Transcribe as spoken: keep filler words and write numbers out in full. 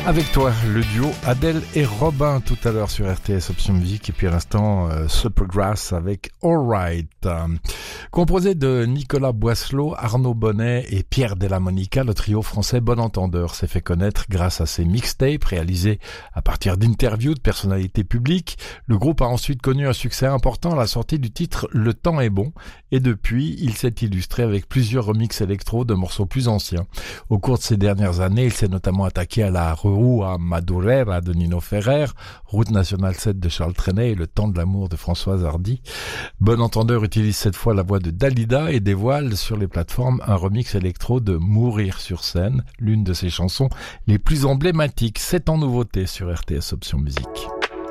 Avec toi, le duo Adèle et Robin tout à l'heure sur R T S Option Musique et puis à l'instant euh, Supergrass avec Alright. Euh, composé de Nicolas Boisselot, Arnaud Bonnet et Pierre Della Monica, le trio français Bon Entendeur s'est fait connaître grâce à ses mixtapes réalisés à partir d'interviews de personnalités publiques. Le groupe a ensuite connu un succès important à la sortie du titre Le Temps est bon et depuis, il s'est illustré avec plusieurs remixes électro de morceaux plus anciens. Au cours de ces dernières années, il s'est notamment attaqué à la Rua Madureira de Nino Ferrer, Route nationale sept de Charles Trenet et Le Temps de l'amour de Françoise Hardy. Bon Entendeur utilise cette fois la voix de Dalida et dévoile sur les plateformes un remix électro de Mourir sur scène, l'une de ses chansons les plus emblématiques. C'est en nouveauté sur R T S Option Musique.